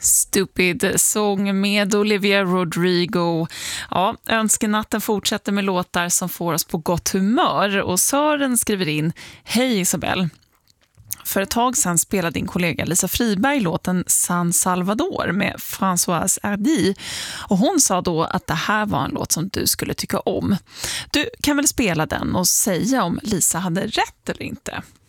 Stupid sång med Olivia Rodrigo. Ja, önskenatten fortsätter med låtar som får oss på gott humör. Och Sören skriver in: Hej Isabel. För ett tag sedan spelade din kollega Lisa Friberg låten San Salvador med Françoise Hardy. Och hon sa då att det här var en låt som du skulle tycka om. Du kan väl spela den och säga om Lisa hade rätt eller inte?